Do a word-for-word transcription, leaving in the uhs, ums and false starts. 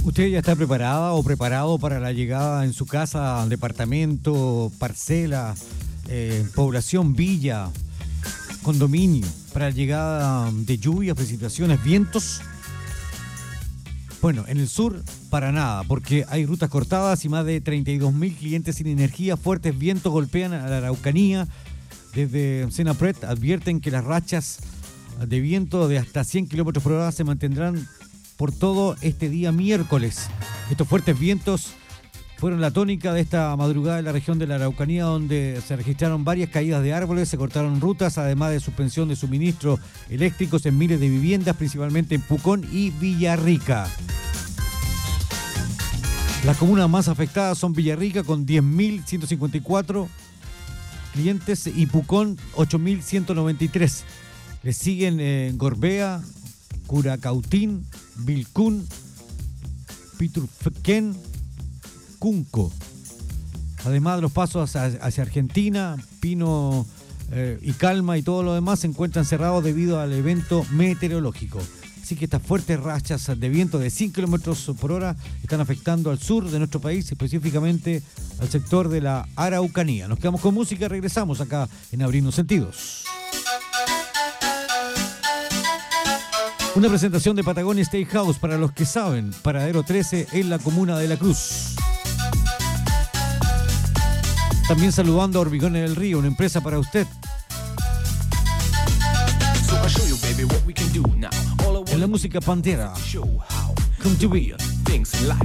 ¿Usted ya está preparada o preparado para la llegada en su casa, departamento, parcela, eh, población, villa, condominio, para la llegada de lluvias, precipitaciones, vientos? Bueno, en el sur, para nada, porque hay rutas cortadas y más de treinta y dos mil clientes sin energía. Fuertes vientos golpean a la Araucanía. Desde Senapred advierten que las rachas de viento de hasta cien kilómetros por hora se mantendrán por todo este día miércoles. Estos fuertes vientos fueron la tónica de esta madrugada en la región de la Araucanía, donde se registraron varias caídas de árboles, se cortaron rutas, además de suspensión de suministros eléctricos en miles de viviendas, principalmente en Pucón y Villarrica. Las comunas más afectadas son Villarrica con diez mil ciento cincuenta y cuatro clientes y Pucón ocho mil ciento noventa y tres. Le siguen eh, Gorbea, Curacautín, Vilcún, Piturquén, Cunco. Además de los pasos hacia, hacia Argentina, Pino eh, y Calma y todo lo demás se encuentran cerrados debido al evento meteorológico. Así que estas fuertes rachas de viento de cien kilómetros por hora están afectando al sur de nuestro país, específicamente al sector de la Araucanía. Nos quedamos con música, regresamos acá en Abriendo Sentidos. Una presentación de Patagonia Steakhouse para los que saben, Paradero trece en la comuna de La Cruz. También saludando a Hormigones del Río, una empresa para usted. En la música Pantera, Come to Be.